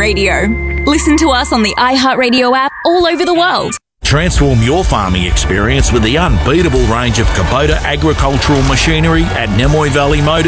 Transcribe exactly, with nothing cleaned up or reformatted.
radio. Listen to us on the iHeartRadio app all over the world. Transform your farming experience with the unbeatable range of Kubota agricultural machinery at Nimoy Valley Motors.